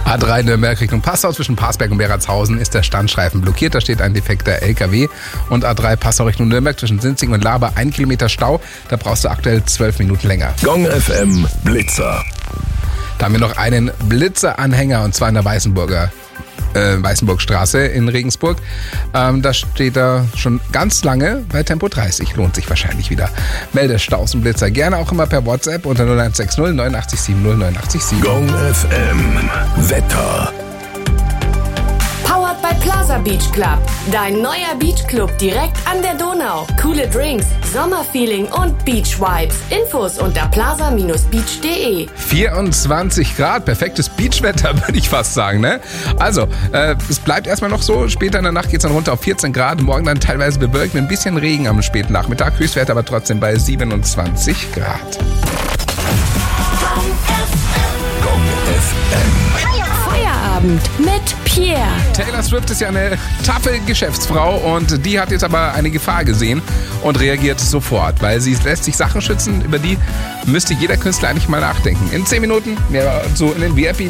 A3 Nürnberg Richtung Passau zwischen Parsberg und Beratshausen ist der Standstreifen blockiert. Da steht ein defekter LKW. Und A3 Passau Richtung Nürnberg zwischen Sinzing und Laber 1 Kilometer Stau. Da brauchst du aktuell 12 Minuten länger. Gong FM Blitzer. Da haben wir noch einen Blitzer-Anhänger und zwar in der Weißenburgstraße in Regensburg. Da steht er schon ganz lange bei Tempo 30. Lohnt sich wahrscheinlich wieder. Melde Staus und Blitzer gerne auch immer per WhatsApp unter 0160 89 70 987. Gong FM Wetter. Powered by Plaza Beach Club. Dein neuer Beachclub direkt an der Donau. Coole Drinks, Sommerfeeling und Beach Vibes. Infos unter plaza-beach.de. 24 Grad, perfektes Beachwetter, würde ich fast sagen, ne? Also, es bleibt erstmal noch so. Später in der Nacht geht es dann runter auf 14 Grad. Morgen dann teilweise bewölkt mit ein bisschen Regen am späten Nachmittag. Höchstwert aber trotzdem bei 27 Grad. Gong FM. Feierabend mit Pierre. Taylor Swift ist ja eine taffe Geschäftsfrau und die hat jetzt aber eine Gefahr gesehen und reagiert sofort, weil sie lässt sich Sachen schützen, über die müsste jeder Künstler eigentlich mal nachdenken. In 10 Minuten mehr so in den VIP